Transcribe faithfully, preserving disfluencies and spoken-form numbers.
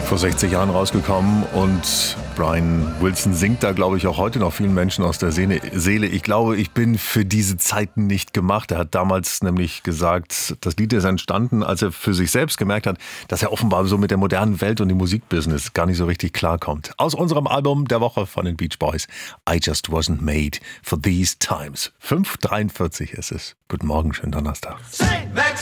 Vor sechzig Jahren rausgekommen und Brian Wilson singt da, glaube ich, auch heute noch vielen Menschen aus der Seele. Ich glaube, ich bin für diese Zeiten nicht gemacht. Er hat damals nämlich gesagt, das Lied ist entstanden, als er für sich selbst gemerkt hat, dass er offenbar so mit der modernen Welt und dem Musikbusiness gar nicht so richtig klarkommt. Aus unserem Album der Woche von den Beach Boys, I Just Wasn't Made for These Times. fünf Uhr dreiundvierzig ist es. Guten Morgen, schönen Donnerstag.